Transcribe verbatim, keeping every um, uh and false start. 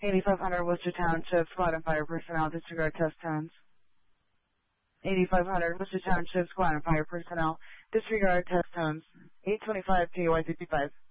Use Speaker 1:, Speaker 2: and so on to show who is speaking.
Speaker 1: eighty-five hundred Worcester Township, squad and fire personnel, disregard test tones. eighty-five hundred Worcester Township, squad and fire personnel, disregard test tones. eight twenty-five to Y fifty-five.